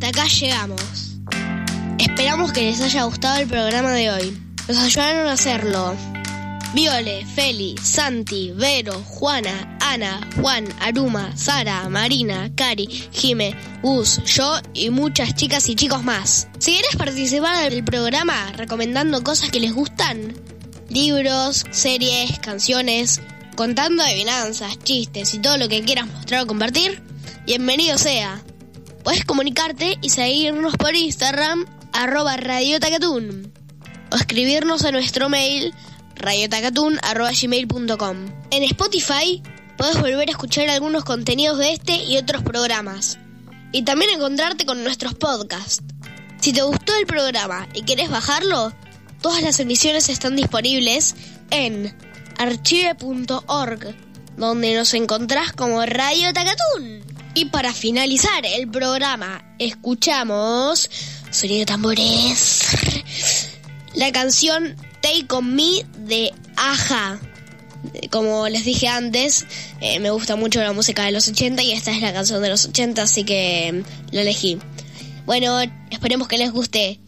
hasta acá llegamos. Esperamos que les haya gustado el programa de hoy. Nos ayudaron a hacerlo Viole, Feli, Santi, Vero, Juana, Ana, Juan, Aruma, Sara, Marina, Cari, Jime, Gus, yo y muchas chicas y chicos más. Si querés participar del programa recomendando cosas que les gustan, libros, series, canciones, contando adivinanzas, chistes y todo lo que quieras mostrar o compartir, bienvenido sea. Podés comunicarte y seguirnos por Instagram, @radiotacatún, o escribirnos a nuestro mail, radiotacatun@gmail.com. En Spotify podés volver a escuchar algunos contenidos de este y otros programas, y también encontrarte con nuestros podcasts. Si te gustó el programa y querés bajarlo, todas las emisiones están disponibles en archive.org, donde nos encontrás como Radio Tacatún. Y para finalizar el programa, escuchamos sonido de tambores, la canción Take On Me de Aja. Como les dije antes, me gusta mucho la música de los 80 y esta es la canción de los 80, así que la elegí. Bueno, esperemos que les guste.